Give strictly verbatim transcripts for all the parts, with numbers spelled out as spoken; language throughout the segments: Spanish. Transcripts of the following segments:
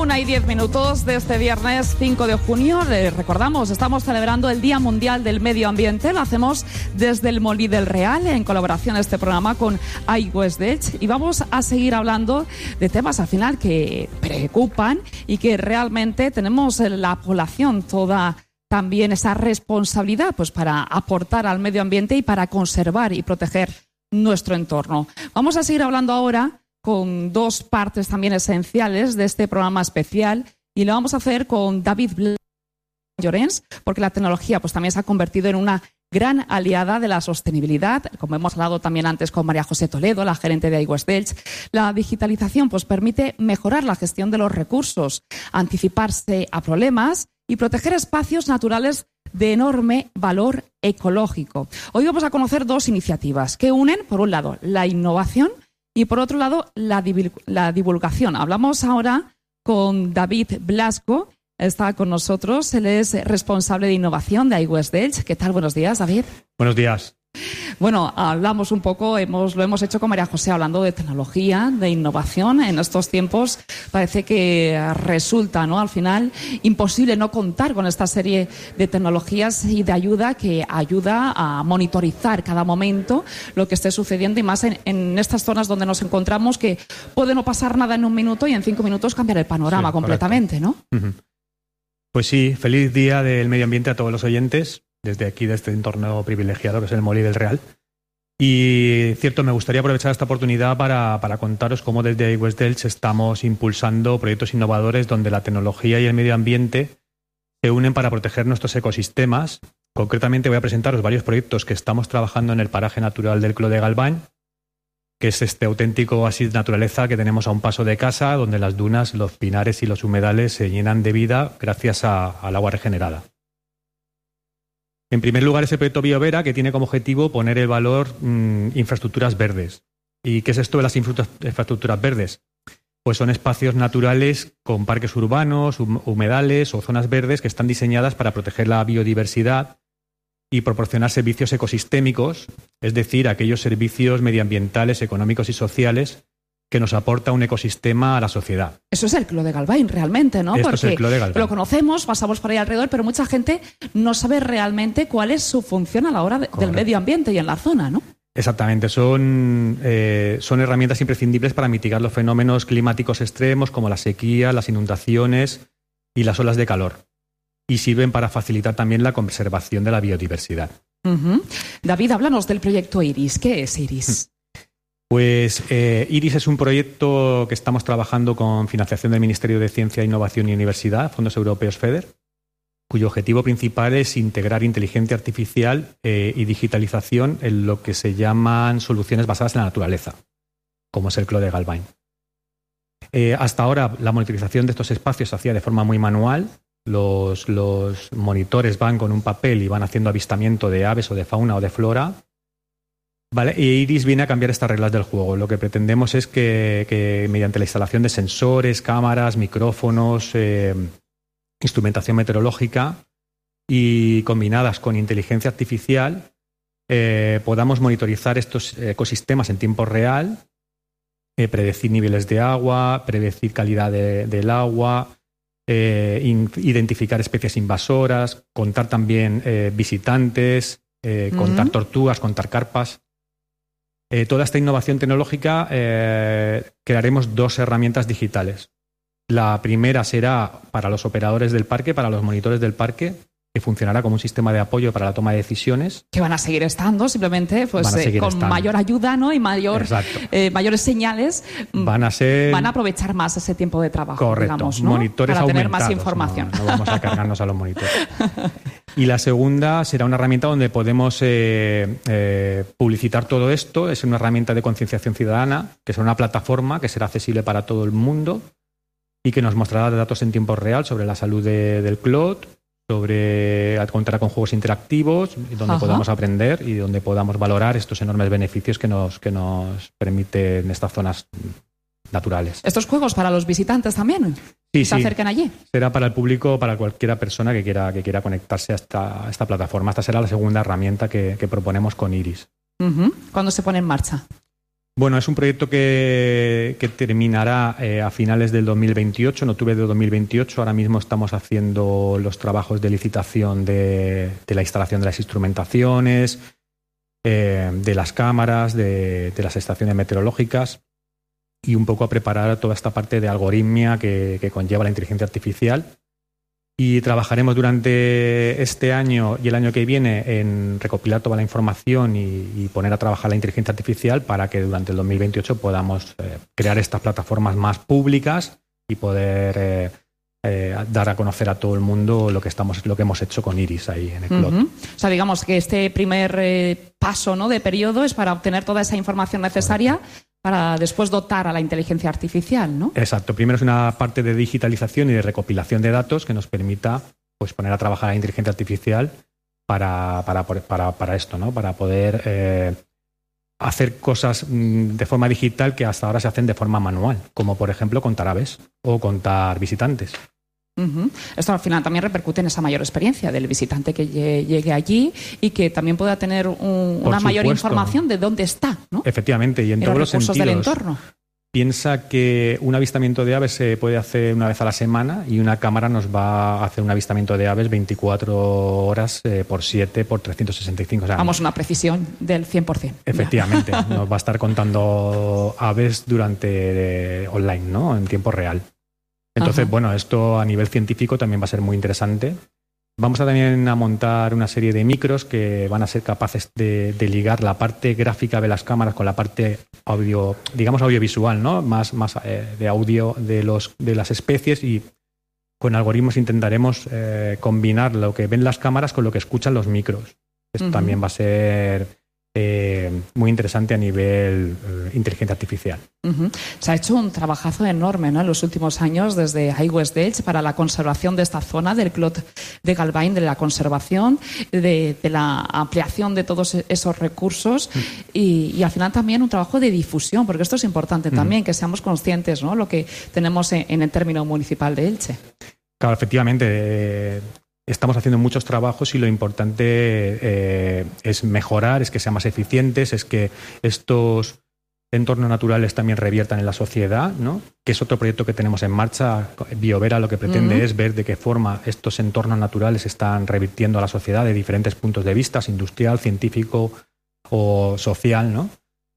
Una y diez minutos de este viernes cinco de junio. Les recordamos, estamos celebrando el Día Mundial del Medio Ambiente. Lo hacemos desde el Molí del Real, en colaboración este programa con iWest Delch. Y vamos a seguir hablando de temas al final que preocupan y que realmente tenemos la población toda también esa responsabilidad pues para aportar al medio ambiente y para conservar y proteger nuestro entorno. Vamos a seguir hablando ahora con dos partes también esenciales de este programa especial y lo vamos a hacer con David Llorens, porque la tecnología pues también se ha convertido en una gran aliada de la sostenibilidad, como hemos hablado también antes con María José Toledo, la gerente de iWest Delch. La digitalización pues permite mejorar la gestión de los recursos, anticiparse a problemas y proteger espacios naturales de enorme valor ecológico. Hoy vamos a conocer dos iniciativas que unen, por un lado, la innovación y, por otro lado, la, divul- la divulgación. Hablamos ahora con David Blasco. Está con nosotros. Él es responsable de innovación de iWest Delch. ¿Qué tal? Buenos días, David. Buenos días. Bueno, hablamos un poco, hemos, lo hemos hecho con María José, hablando de tecnología, de innovación. En estos tiempos parece que resulta, ¿no?, al final imposible no contar con esta serie de tecnologías y de ayuda que ayuda a monitorizar cada momento lo que esté sucediendo, y más en, en estas zonas donde nos encontramos, que puede no pasar nada en un minuto y en cinco minutos cambiar el panorama, sí, completamente, ¿no? Uh-huh. Pues sí, feliz Día del Medio Ambiente a todos los oyentes, desde aquí, de este entorno privilegiado que es el Molí del Real. Y cierto, me gustaría aprovechar esta oportunidad para, para contaros cómo desde iWest Delch estamos impulsando proyectos innovadores donde la tecnología y el medio ambiente se unen para proteger nuestros ecosistemas. Concretamente voy a presentaros varios proyectos que estamos trabajando en el paraje natural del Clos de Galvany, que es este auténtico oasis de naturaleza que tenemos a un paso de casa, donde las dunas, los pinares y los humedales se llenan de vida gracias a, al agua regenerada. En primer lugar, ese proyecto Biovera, que tiene como objetivo poner el valor mmm, infraestructuras verdes. ¿Y qué es esto de las infraestructuras verdes? Pues son espacios naturales con parques urbanos, humedales o zonas verdes que están diseñadas para proteger la biodiversidad y proporcionar servicios ecosistémicos, es decir, aquellos servicios medioambientales, económicos y sociales que nos aporta un ecosistema a la sociedad. Eso es el Clos de Galvany, realmente, ¿no? Esto Porque es el Clos de Galvany. Lo conocemos, pasamos por ahí alrededor, pero mucha gente no sabe realmente cuál es su función a la hora de, del medio ambiente y en la zona, ¿no? Exactamente, son, eh, son herramientas imprescindibles para mitigar los fenómenos climáticos extremos como la sequía, las inundaciones y las olas de calor. Y sirven para facilitar también la conservación de la biodiversidad. Uh-huh. David, háblanos del proyecto IRIS. ¿Qué es IRIS? Pues eh, IRIS es un proyecto que estamos trabajando con financiación del Ministerio de Ciencia, Innovación y Universidad, Fondos Europeos FEDER, cuyo objetivo principal es integrar inteligencia artificial eh, y digitalización en lo que se llaman soluciones basadas en la naturaleza, como es el Clos de Galvany. Eh, hasta ahora la monitorización de estos espacios se hacía de forma muy manual. Los, los monitores van con un papel y van haciendo avistamiento de aves o de fauna o de flora. Vale, y IRIS viene a cambiar estas reglas del juego. Lo que pretendemos es que, que mediante la instalación de sensores, cámaras, micrófonos, eh, instrumentación meteorológica y combinadas con inteligencia artificial, eh, podamos monitorizar estos ecosistemas en tiempo real, eh, predecir niveles de agua, predecir calidad de, del agua, eh, in, identificar especies invasoras, contar también eh, visitantes, eh, contar uh-huh. tortugas, contar carpas. Eh, toda esta innovación tecnológica eh, crearemos dos herramientas digitales. La primera será para los operadores del parque, para los monitores del parque, que funcionará como un sistema de apoyo para la toma de decisiones. Que van a seguir estando, simplemente pues eh, con estando. mayor ayuda, ¿no? Y mayor, eh, mayores señales. Van a ser... Van a aprovechar más ese tiempo de trabajo, correcto, digamos, ¿no? Monitores para tener aumentados, más información. No, no vamos a cargarnos a los monitores. Y la segunda será una herramienta donde podemos eh, eh, publicitar todo esto. Es una herramienta de concienciación ciudadana, que será una plataforma que será accesible para todo el mundo y que nos mostrará datos en tiempo real sobre la salud de, del Clos, sobre contará con juegos interactivos donde Ajá. podamos aprender y donde podamos valorar estos enormes beneficios que nos, que nos permiten estas zonas naturales. ¿Estos juegos para los visitantes también? Sí, ¿Se sí. acercan allí? Será para el público, para cualquiera persona que quiera, que quiera conectarse a esta, a esta plataforma. Esta será la segunda herramienta que, que proponemos con IRIS. Uh-huh. ¿Cuándo se pone en marcha? Bueno, es un proyecto que, que terminará eh, a finales del dos mil veintiocho, en octubre de dos mil veintiocho. Ahora mismo estamos haciendo los trabajos de licitación de, de la instalación de las instrumentaciones, eh, de las cámaras, de, de las estaciones meteorológicas y un poco a preparar toda esta parte de algoritmia que, que conlleva la inteligencia artificial. Y trabajaremos durante este año y el año que viene en recopilar toda la información y, y poner a trabajar la inteligencia artificial para que durante el dos mil veintiocho podamos eh, crear estas plataformas más públicas y poder eh, eh, dar a conocer a todo el mundo lo que estamos, lo que hemos hecho con Iris ahí en el Clot. Uh-huh. O sea, digamos que este primer eh, paso, ¿no?, de periodo es para obtener toda esa información necesaria. Correcto. Para después dotar a la inteligencia artificial, ¿no? Exacto. Primero es una parte de digitalización y de recopilación de datos que nos permita, pues, poner a trabajar la inteligencia artificial para, para, para, para esto, ¿no? Para poder eh, hacer cosas mmm, de forma digital que hasta ahora se hacen de forma manual, como por ejemplo contar aves o contar visitantes. Uh-huh. Esto al final también repercute en esa mayor experiencia del visitante que llegue allí y que también pueda tener un, una supuesto. mayor información de dónde está, ¿no? Efectivamente, y en, en todos los, los sentidos. Del entorno. Piensa que un avistamiento de aves se puede hacer una vez a la semana y una cámara nos va a hacer un avistamiento de aves veinticuatro horas eh, por siete por trescientos sesenta y cinco. O sea, vamos, una precisión del cien por ciento. Efectivamente, nos va a estar contando aves durante eh, online, ¿no? En tiempo real. Entonces, Ajá. bueno, esto a nivel científico también va a ser muy interesante. Vamos a también a montar una serie de micros que van a ser capaces de, de ligar la parte gráfica de las cámaras con la parte audio, digamos audiovisual, ¿no? Más, más eh, de audio de los de las especies, y con algoritmos intentaremos eh, combinar lo que ven las cámaras con lo que escuchan los micros. Esto uh-huh. también va a ser Eh, muy interesante a nivel eh, inteligencia artificial. Uh-huh. Se ha hecho un trabajazo enorme, ¿no?, en los últimos años desde iWest Edge para la conservación de esta zona del Clot de Galvany, de la conservación, de, de la ampliación de todos esos recursos uh-huh. y, y al final también un trabajo de difusión, porque esto es importante uh-huh. también, que seamos conscientes, ¿no?, lo que tenemos en, en el término municipal de Elche. Claro, efectivamente. Eh... Estamos haciendo muchos trabajos y lo importante eh, es mejorar, es que sean más eficientes, es que estos entornos naturales también reviertan en la sociedad, ¿no? Que es otro proyecto que tenemos en marcha. Biovera lo que pretende uh-huh. es ver de qué forma estos entornos naturales están revirtiendo a la sociedad de diferentes puntos de vista, industrial, científico o social, ¿no?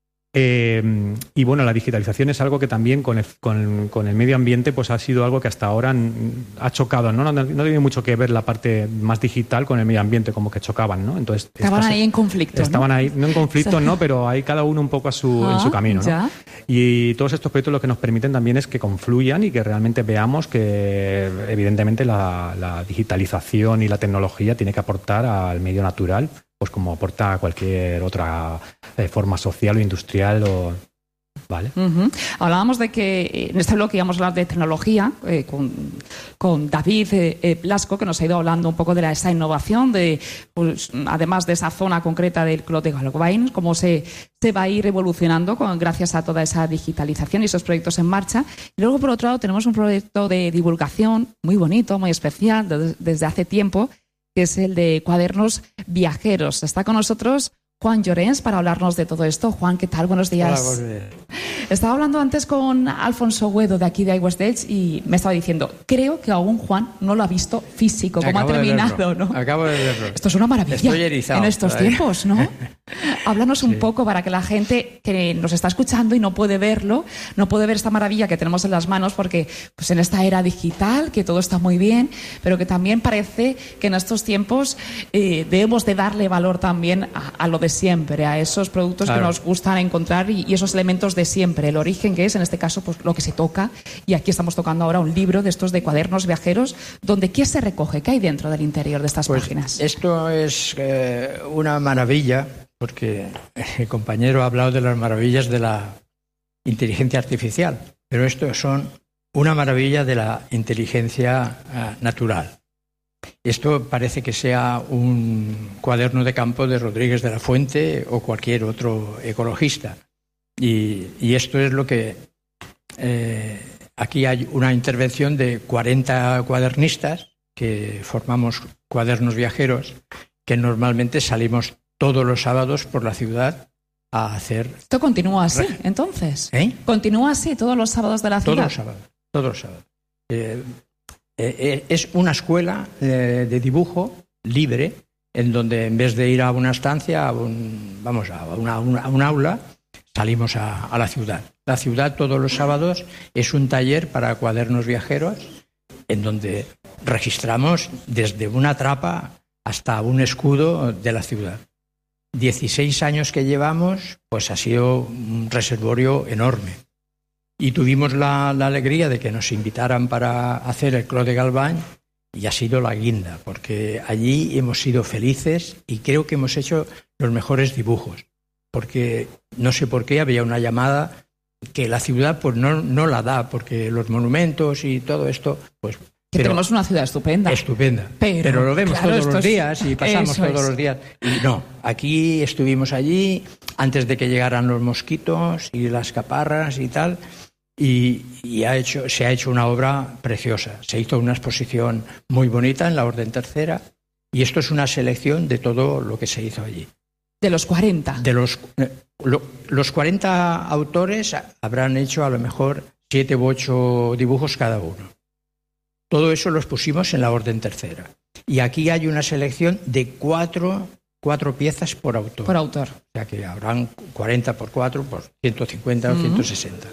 Eh, y bueno, la digitalización es algo que también con el, con, con el medio ambiente pues ha sido algo que hasta ahora ha chocado, ¿no? No, no, no tiene mucho que ver la parte más digital con el medio ambiente, como que chocaban, ¿no? Entonces, estaban estas, ahí en conflicto. Estaban ¿no? ahí, no en conflicto, no, pero hay cada uno un poco a su, ah, en su camino, ¿no? ¿ya? Y todos estos proyectos lo que nos permiten también es que confluyan y que realmente veamos que evidentemente la, la digitalización y la tecnología tiene que aportar al medio natural, pues como aporta cualquier otra eh, forma social o industrial o... ¿Vale? Uh-huh. Hablábamos de que en este bloque íbamos a hablar de tecnología eh, con, con David eh, Blasco, que nos ha ido hablando un poco de la, esa innovación, de, pues, además de esa zona concreta del Clot de Galvany, cómo se, se va a ir evolucionando con, gracias a toda esa digitalización y esos proyectos en marcha. Y luego, por otro lado, tenemos un proyecto de divulgación muy bonito, muy especial, de, desde hace tiempo, que es el de Cuadernos Viajeros. Está con nosotros Juan Llorens para hablarnos de todo esto. Juan, ¿qué tal? Buenos días. Hola, buenos días. Estaba hablando antes con Alfonso Güedo de aquí de iWest Edge y me estaba diciendo, creo que aún Juan no lo ha visto físico, cómo ha terminado, ¿no? Acabo de verlo. Esto es una maravilla. Estoy erizado en estos todavía. tiempos, ¿no? Háblanos un Sí. poco para que la gente que nos está escuchando y no puede verlo, no puede ver esta maravilla que tenemos en las manos, porque pues en esta era digital, que todo está muy bien, pero que también parece que en estos tiempos eh, debemos de darle valor también a, a lo de siempre, a esos productos Claro. que nos gustan encontrar y, y esos elementos de siempre, el origen que es, en este caso, pues lo que se toca. Y aquí estamos tocando ahora un libro de estos de cuadernos viajeros, donde ¿qué se recoge? ¿Qué hay dentro del interior de estas Pues páginas? esto es eh, una maravilla, porque el compañero ha hablado de las maravillas de la inteligencia artificial, pero esto son una maravilla de la inteligencia eh, natural. Esto parece que sea un cuaderno de campo de Rodríguez de la Fuente o cualquier otro ecologista. Y, y esto es lo que... Eh, aquí hay una intervención de cuarenta cuadernistas que formamos Cuadernos Viajeros, que normalmente salimos todos los sábados por la ciudad a hacer... ¿Esto continúa así, entonces? ¿Eh? ¿Continúa así todos los sábados de la ciudad? Todos los sábados, todos los sábados. Eh, eh, es una escuela eh, de dibujo libre, en donde en vez de ir a una estancia, a un, vamos, a, una, una, a un aula, salimos a, a la ciudad. La ciudad todos los sábados es un taller para cuadernos viajeros, en donde registramos desde una trapa hasta un escudo de la ciudad. dieciséis años que llevamos, pues ha sido un reservorio enorme. Y tuvimos la, la alegría de que nos invitaran para hacer el Clos de Galvany, y ha sido la guinda, porque allí hemos sido felices y creo que hemos hecho los mejores dibujos. Porque no sé por qué había una llamada que la ciudad pues no, no la da, porque los monumentos y todo esto, pues... Que tenemos una ciudad estupenda. Estupenda. Pero, pero lo vemos claro, todos los días y pasamos todos es. los días. Y no, aquí estuvimos allí antes de que llegaran los mosquitos y las caparras y tal, y, y ha hecho, se ha hecho una obra preciosa. Se hizo una exposición muy bonita en la Orden Tercera, y esto es una selección de todo lo que se hizo allí. De los cuarenta. De los, lo, los cuarenta autores habrán hecho a lo mejor siete u ocho dibujos cada uno. Todo eso los pusimos en la Orden Tercera. Y aquí hay una selección de cuatro, cuatro piezas por autor. Por autor. O sea que habrán cuarenta por cuatro, por ciento cincuenta uh-huh. o ciento sesenta.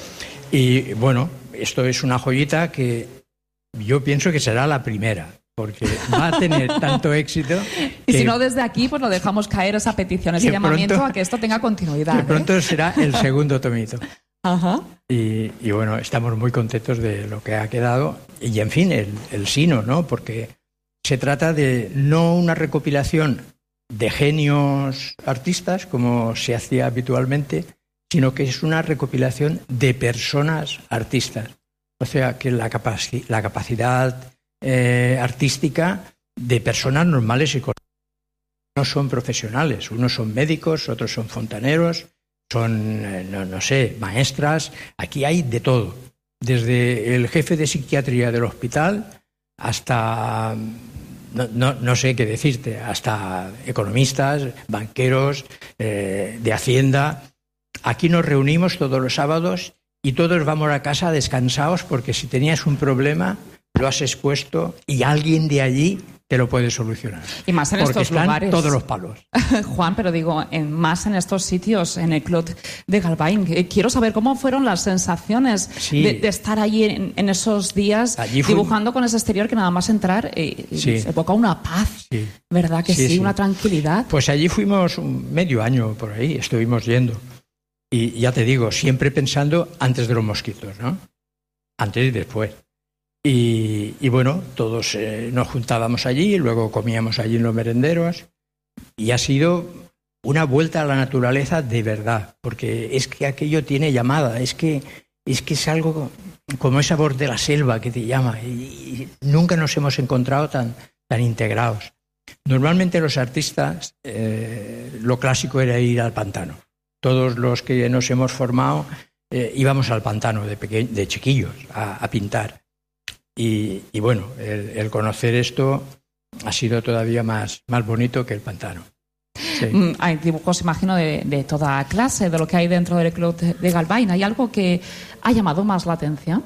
Y bueno, esto es una joyita que yo pienso que será la primera, porque va a tener tanto éxito. Y si no, desde aquí pues lo dejamos caer esa petición, ese llamamiento pronto, a que esto tenga continuidad. De pronto ¿eh? será el segundo tomito. Ajá. Y, y bueno, estamos muy contentos de lo que ha quedado. Y en fin, el, el sino, ¿no? Porque se trata de no una recopilación de genios artistas, como se hacía habitualmente, sino que es una recopilación de personas artistas. O sea, que la, capaci- la capacidad eh, artística de personas normales y corrientes. Unos son profesionales, unos son médicos, otros son fontaneros, son, eh, no, no sé, maestras. Aquí hay de todo. Desde el jefe de psiquiatría del hospital hasta, no, no, no sé qué decirte, hasta economistas, banqueros, eh, de Hacienda. Aquí nos reunimos todos los sábados y todos vamos a casa descansados, porque si tenías un problema lo has expuesto y alguien de allí te lo puede solucionar. Y más en porque estos están lugares. Todos los palos. Juan, pero digo, en, más en estos sitios, en el Clos de Galvany. Eh, quiero saber cómo fueron las sensaciones sí. de, de estar allí en, en esos días allí dibujando fue... con ese exterior que nada más entrar eh, sí. evoca una paz, sí. ¿verdad que sí, sí? Una tranquilidad. Pues allí fuimos un medio año por ahí, estuvimos yendo. Y ya te digo, siempre pensando antes de los mosquitos, ¿no? Antes y después. Y, y bueno, todos eh, nos juntábamos allí, luego comíamos allí en los merenderos, y ha sido una vuelta a la naturaleza de verdad, porque es que aquello tiene llamada, es que es, que es algo como esa voz de la selva que te llama, y, y nunca nos hemos encontrado tan, tan integrados. Normalmente los artistas, eh, lo clásico era ir al pantano. Todos los que nos hemos formado eh, íbamos al pantano de, peque- de chiquillos a, a pintar. Y, y bueno, el, el conocer esto ha sido todavía más, más bonito que el pantano. Sí. Mm, hay dibujos, imagino, de, de toda clase, de lo que hay dentro del Clos de, de Galvany. ¿Hay algo que ha llamado más la atención?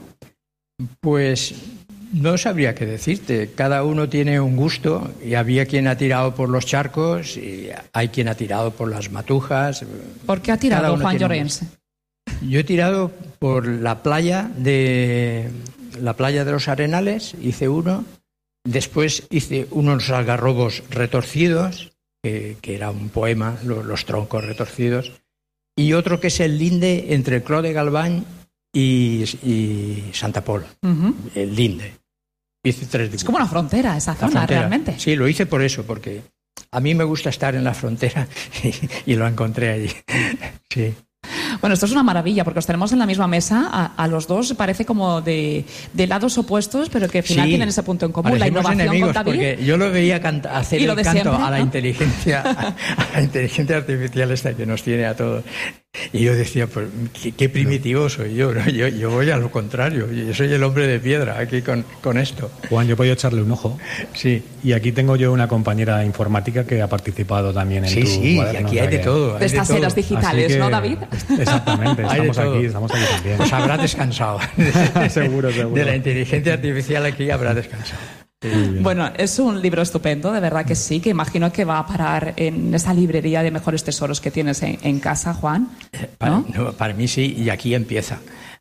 Pues no sabría qué decirte. Cada uno tiene un gusto, y había quien ha tirado por los charcos y hay quien ha tirado por las matujas. ¿Por qué ha tirado Juan Llorens? Yo he tirado por la playa de... la playa de los Arenales, hice uno. Después hice unos algarrobos retorcidos, que, que era un poema, los, los troncos retorcidos. Y otro que es el linde entre el Clos de Galvany y, y Santa Pola. Uh-huh. El linde. Hice tres dibujos. Es como una frontera esa zona, frontera. Realmente. Sí, lo hice por eso, porque a mí me gusta estar en la frontera y, y lo encontré allí. Sí. Bueno, esto es una maravilla, porque os tenemos en la misma mesa a, a los dos, parece como de, de lados opuestos, pero que al final sí, tienen ese punto en común, la innovación enemigos, con David. Porque yo lo veía canta, hacer el canto siempre, a la ¿no? inteligencia, a, a la inteligencia artificial esta que nos tiene a todos. Y yo decía, pues qué, qué primitivo soy yo, ¿no? Yo, yo voy a lo contrario, yo soy el hombre de piedra aquí con, con esto. Juan, yo puedo echarle un ojo. Sí. Y aquí tengo yo una compañera informática que ha participado también en sí, tu sí, cuaderno. Sí, aquí hay de todo. De estas eras digitales, que, ¿no, David? Exactamente, estamos aquí, estamos aquí también. Pues habrá descansado. Seguro, seguro. De la inteligencia artificial aquí habrá descansado. Bueno, es un libro estupendo, de verdad que sí, que imagino que va a parar en esa librería de mejores tesoros que tienes en, en casa, Juan, ¿no? Para, no, para mí sí, y aquí empieza.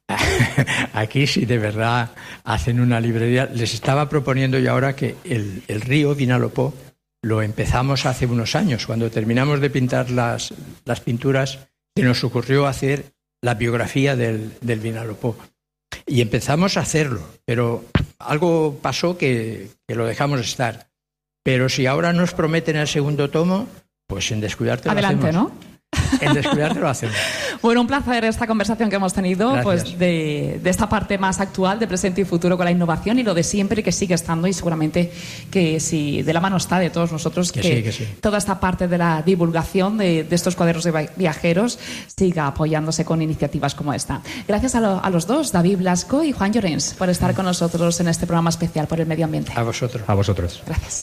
Aquí sí, de verdad, hacen una librería. Les estaba proponiendo yo ahora que el, el río Vinalopó lo empezamos hace unos años, cuando terminamos de pintar las, las pinturas, se nos ocurrió hacer la biografía del, del Vinalopó. Y empezamos a hacerlo, pero algo pasó que, que lo dejamos estar. Pero si ahora nos prometen el segundo tomo, pues en Descuidarte lo Adelante, hacemos. ¿no? En Descuidarte lo hacemos. Bueno, un placer esta conversación que hemos tenido, Gracias. pues de, de esta parte más actual de presente y futuro con la innovación y lo de siempre que sigue estando y seguramente que si de la mano está de todos nosotros que, que, sí, que sí. toda esta parte de la divulgación de, de estos cuadernos de viajeros siga apoyándose con iniciativas como esta. Gracias a, lo, a los dos, David Blasco y Juan Llorens, por estar con nosotros en este programa especial por el medio ambiente. A vosotros. A vosotros. Gracias.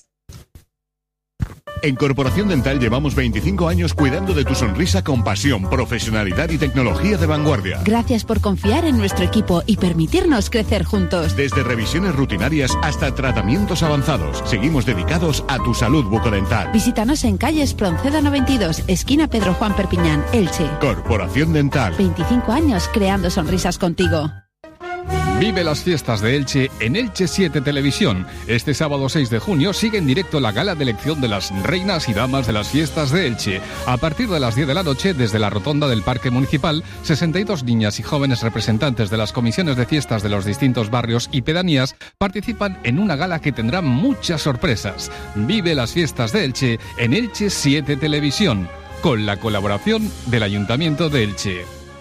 En Corporación Dental llevamos veinticinco años cuidando de tu sonrisa con pasión, profesionalidad y tecnología de vanguardia. Gracias por confiar en nuestro equipo y permitirnos crecer juntos. Desde revisiones rutinarias hasta tratamientos avanzados, seguimos dedicados a tu salud bucodental. Visítanos en calle Espronceda noventa y dos, esquina Pedro Juan Perpiñán, Elche. Corporación Dental. veinticinco años creando sonrisas contigo. Vive las fiestas de Elche en Elche siete Televisión. Este sábado seis de junio sigue en directo la gala de elección de las reinas y damas de las fiestas de Elche. A partir de las diez de la noche, desde la rotonda del Parque Municipal, sesenta y dos niñas y jóvenes representantes de las comisiones de fiestas de los distintos barrios y pedanías participan en una gala que tendrá muchas sorpresas. Vive las fiestas de Elche en Elche siete Televisión, con la colaboración del Ayuntamiento de Elche.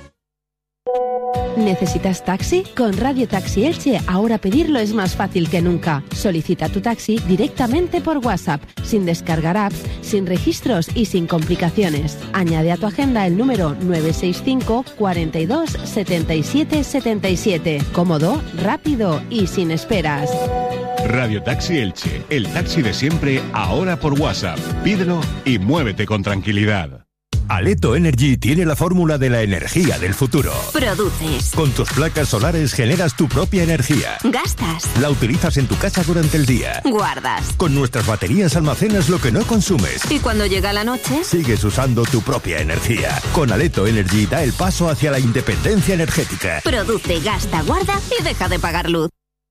¿Necesitas taxi? Con Radio Taxi Elche ahora pedirlo es más fácil que nunca. Solicita tu taxi directamente por WhatsApp, sin descargar apps, sin registros y sin complicaciones. Añade a tu agenda el número nueve seis cinco, cuarenta y dos, setenta y siete, setenta y siete. Cómodo, rápido y sin esperas. Radio Taxi Elche, el taxi de siempre, ahora por WhatsApp. Pídelo y muévete con tranquilidad. Aleto Energy tiene la fórmula de la energía del futuro. Produces. Con tus placas solares generas tu propia energía. Gastas. La utilizas en tu casa durante el día. Guardas. Con nuestras baterías almacenas lo que no consumes. Y cuando llega la noche, sigues usando tu propia energía. Con Aleto Energy da el paso hacia la independencia energética. Produce, gasta, guarda y deja de pagar luz.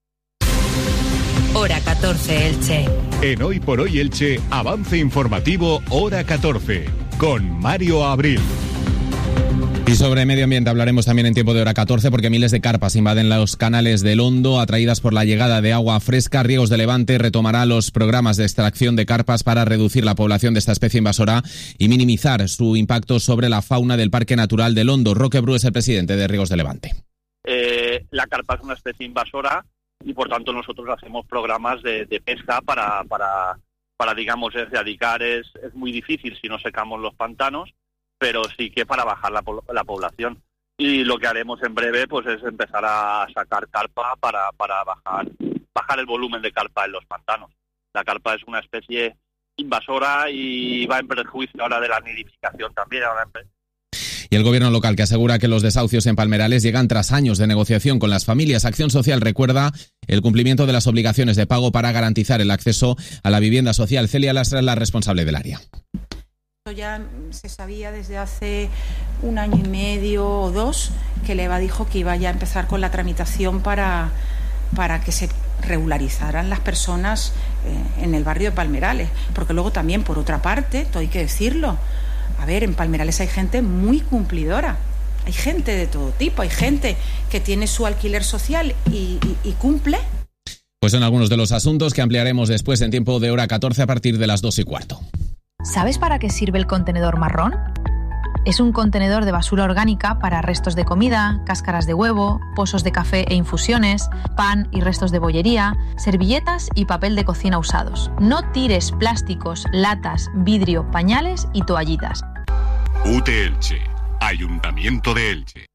Hora catorce Elche. En Hoy por Hoy Elche, avance informativo Hora catorce, con Mario Abril. Y sobre medio ambiente hablaremos también en tiempo de hora catorce porque miles de carpas invaden los canales del Hondo atraídas por la llegada de agua fresca. Riegos de Levante retomará los programas de extracción de carpas para reducir la población de esta especie invasora y minimizar su impacto sobre la fauna del Parque Natural del Hondo. Roque Bru es el presidente de Riegos de Levante. Eh, la carpa es una especie invasora y por tanto nosotros hacemos programas de, de pesca para, para, para digamos, erradicar. Es, es muy difícil si no secamos los pantanos, pero sí que para bajar la, la población. Y lo que haremos en breve pues es empezar a sacar carpa para, para bajar, bajar el volumen de carpa en los pantanos. La carpa es una especie invasora y va en perjuicio ahora de la nidificación también. Ahora en Y el gobierno local, que asegura que los desahucios en Palmerales llegan tras años de negociación con las familias. Acción Social recuerda el cumplimiento de las obligaciones de pago para garantizar el acceso a la vivienda social. Celia Lastra es la responsable del área. Esto ya se sabía desde hace un año y medio o dos que el E V A dijo que iba ya a empezar con la tramitación para, para que se regularizaran las personas eh, en el barrio de Palmerales. Porque luego también, por otra parte, todo hay que decirlo, a ver, en Palmerales hay gente muy cumplidora, hay gente de todo tipo, hay gente que tiene su alquiler social y, y, y cumple. Pues son algunos de los asuntos que ampliaremos después en tiempo de hora catorce a partir de las dos y cuarto. ¿Sabes para qué sirve el contenedor marrón? Es un contenedor de basura orgánica para restos de comida, cáscaras de huevo, pozos de café e infusiones, pan y restos de bollería, servilletas y papel de cocina usados. No tires plásticos, latas, vidrio, pañales y toallitas. U T Elche, Ayuntamiento de Elche.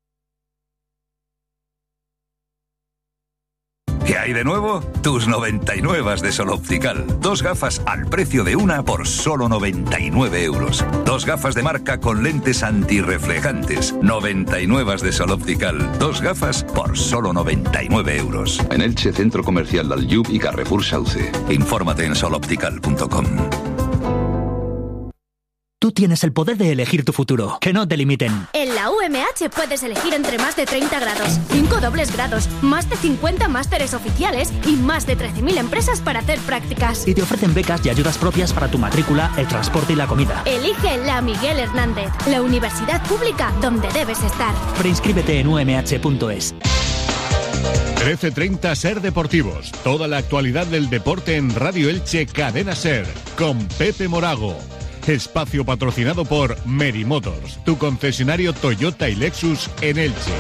¿Qué hay de nuevo? Tus noventa y nueve de Sol Optical. Dos gafas al precio de una por solo noventa y nueve euros. Dos gafas de marca con lentes antirreflejantes. noventa y nueve de Sol Optical. Dos gafas por solo noventa y nueve euros. En Elche, Centro Comercial Dalyub y Carrefour Sauce. Infórmate en sol optical punto com. Tú tienes el poder de elegir tu futuro, que no te limiten. En la U M H puedes elegir entre más de treinta grados, cinco dobles grados, más de cincuenta másteres oficiales y más de trece mil empresas para hacer prácticas. Y te ofrecen becas y ayudas propias para tu matrícula, el transporte y la comida. Elige la Miguel Hernández, la universidad pública donde debes estar. Preinscríbete en u m h punto es. trece treinta Ser Deportivos. Toda la actualidad del deporte en Radio Elche Cadena Ser. Con Pepe Morago. Espacio patrocinado por Meri Motors, tu concesionario Toyota y Lexus en Elche.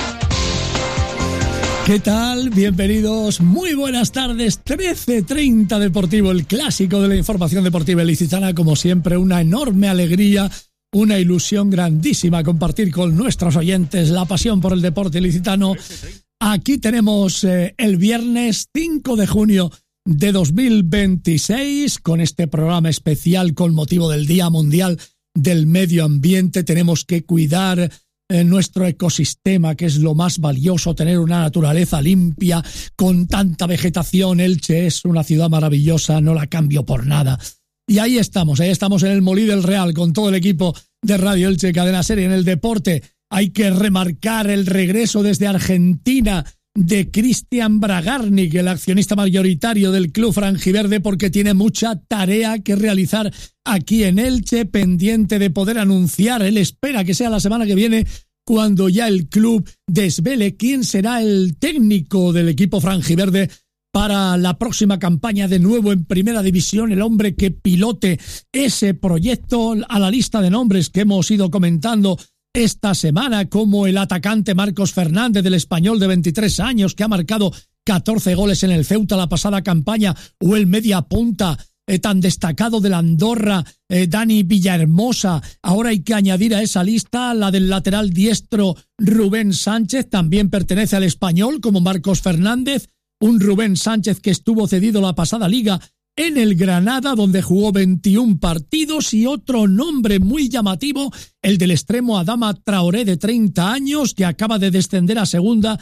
¿Qué tal? Bienvenidos, muy buenas tardes. trece treinta Deportivo, el clásico de la información deportiva ilicitana. Como siempre, una enorme alegría, una ilusión grandísima compartir con nuestros oyentes la pasión por el deporte ilicitano. Aquí tenemos eh, el viernes cinco de junio de dos mil veintiséis, con este programa especial con motivo del Día Mundial del Medio Ambiente. Tenemos que cuidar eh, nuestro ecosistema, que es lo más valioso, tener una naturaleza limpia, con tanta vegetación. Elche es una ciudad maravillosa, no la cambio por nada. Y ahí estamos, ahí estamos en el Molí del Real, con todo el equipo de Radio Elche Cadena Ser. En el deporte hay que remarcar el regreso desde Argentina de Cristian Bragarnik, el accionista mayoritario del club franjiverde, porque tiene mucha tarea que realizar aquí en Elche, pendiente de poder anunciar. Él espera que sea la semana que viene cuando ya el club desvele quién será el técnico del equipo franjiverde para la próxima campaña, de nuevo en Primera División, el hombre que pilote ese proyecto. A la lista de nombres que hemos ido comentando esta semana, como el atacante Marcos Fernández del Español, de veintitrés años, que ha marcado catorce goles en el Ceuta la pasada campaña, o el media punta eh, tan destacado del Andorra, eh, Dani Villahermosa. Ahora hay que añadir a esa lista la del lateral diestro Rubén Sánchez, también pertenece al Español, como Marcos Fernández. Un Rubén Sánchez que estuvo cedido la pasada liga en el Granada, donde jugó veintiún partidos. Y otro nombre muy llamativo, el del extremo Adama Traoré, de treinta años, que acaba de descender a segunda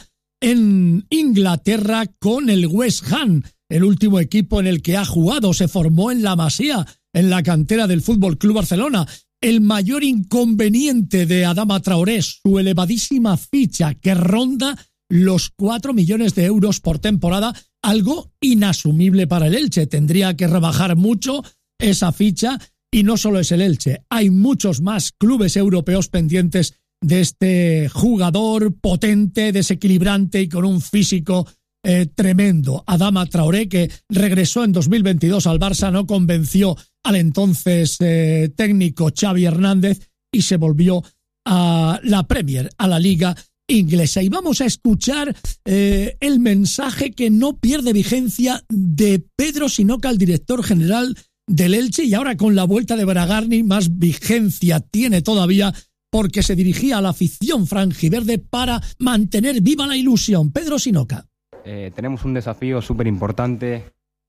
en Inglaterra con el West Ham, el último equipo en el que ha jugado. Se formó en la Masía, en la cantera del Fútbol Club Barcelona. El mayor inconveniente de Adama Traoré es su elevadísima ficha, que ronda los cuatro millones de euros por temporada, algo inasumible para el Elche. Tendría que rebajar mucho esa ficha, y no solo es el Elche, hay muchos más clubes europeos pendientes de este jugador potente, desequilibrante y con un físico eh, tremendo. Adama Traoré, que regresó en dos mil veintidós al Barça, no convenció al entonces eh, técnico Xavi Hernández y se volvió a la Premier, a la Liga Inglesa. Y vamos a escuchar eh, el mensaje que no pierde vigencia de Pedro Sinoca, el director general del Elche, y ahora con la vuelta de Bragarnik más vigencia tiene todavía, porque se dirigía a la afición franjiverde para mantener viva la ilusión. Pedro Sinoca. Eh, tenemos un desafío súper importante,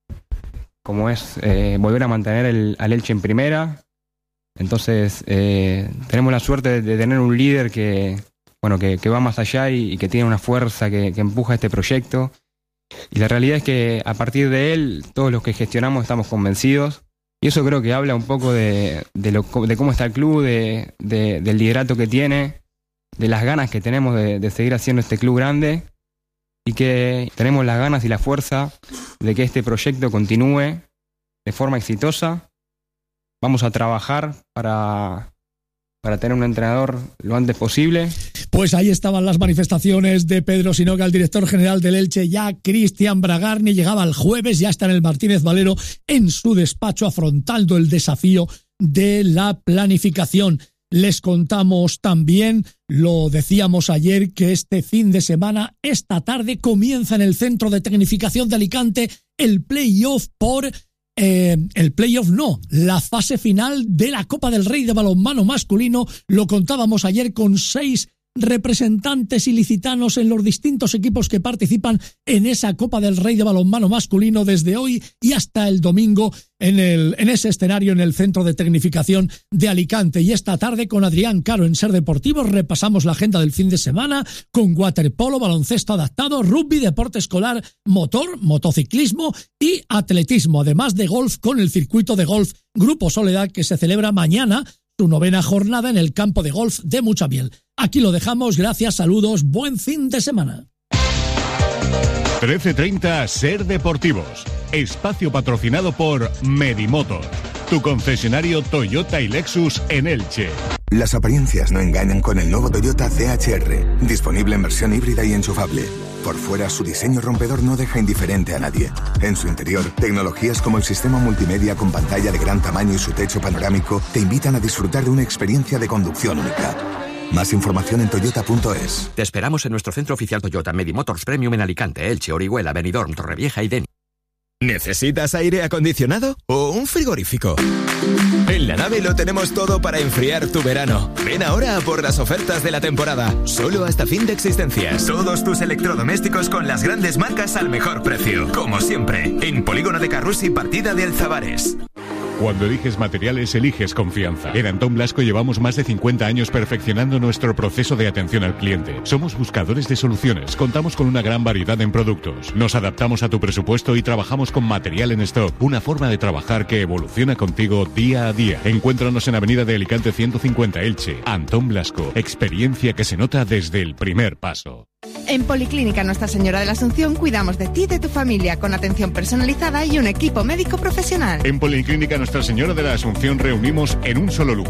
como es eh, volver a mantener el, al Elche en primera. Entonces eh, tenemos la suerte de, de tener un líder que bueno, que, que va más allá y, y que tiene una fuerza que, que empuja este proyecto. Y la realidad es que a partir de él, todos los que gestionamos estamos convencidos. Y eso creo que habla un poco de, de, lo, de cómo está el club, de, de, del liderato que tiene, de las ganas que tenemos de, de seguir haciendo este club grande, y que tenemos las ganas y la fuerza de que este proyecto continúe de forma exitosa. Vamos a trabajar para... para tener un entrenador lo antes posible. Pues ahí estaban las manifestaciones de Pedro Sinoca, el director general del Elche. Ya Cristian Bragarnik llegaba el jueves, ya está en el Martínez Valero en su despacho afrontando el desafío de la planificación. Les contamos también, lo decíamos ayer, que este fin de semana, esta tarde, comienza en el Centro de Tecnificación de Alicante el playoff por eh, el playoff no, la fase final de la Copa del Rey de balonmano masculino. Lo contábamos ayer con seis representantes ilicitanos en los distintos equipos que participan en esa Copa del Rey de balonmano masculino desde hoy y hasta el domingo en, el, en ese escenario en el Centro de Tecnificación de Alicante. Y esta tarde con Adrián Caro en Ser Deportivos repasamos la agenda del fin de semana con waterpolo, baloncesto adaptado, rugby, deporte escolar, motor, motociclismo y atletismo, además de golf con el circuito de golf Grupo Soledad que se celebra mañana su novena jornada en el campo de golf de Muchamiel. Aquí lo dejamos, gracias, saludos, buen fin de semana. trece treinta Ser Deportivos, espacio patrocinado por Medimotor, tu concesionario Toyota y Lexus en Elche. Las apariencias no engañan con el nuevo Toyota C H R, disponible en versión híbrida y enchufable. Por fuera, su diseño rompedor no deja indiferente a nadie. En su interior, tecnologías como el sistema multimedia con pantalla de gran tamaño y su techo panorámico te invitan a disfrutar de una experiencia de conducción única. Más información en toyota punto es. Te esperamos en nuestro centro oficial Toyota Medimotors Premium en Alicante, Elche, Orihuela, Benidorm, Torrevieja y Deni. ¿Necesitas aire acondicionado o un frigorífico? En La Nave lo tenemos todo para enfriar tu verano. Ven ahora a por las ofertas de la temporada, solo hasta fin de existencias. Todos tus electrodomésticos con las grandes marcas al mejor precio. Como siempre, en Polígono de Carrusi, partida de Alzabares. Cuando eliges materiales, eliges confianza. En Antón Blasco llevamos más de cincuenta años perfeccionando nuestro proceso de atención al cliente. Somos buscadores de soluciones, contamos con una gran variedad en productos. Nos adaptamos a tu presupuesto y trabajamos con material en stock. Una forma de trabajar que evoluciona contigo día a día. Encuéntranos en Avenida de Alicante ciento cincuenta Elche. Antón Blasco, experiencia que se nota desde el primer paso. En Policlínica Nuestra Señora de la Asunción cuidamos de ti y de tu familia con atención personalizada y un equipo médico profesional. En Policlínica Nuestra Señora de la Asunción reunimos en un solo lugar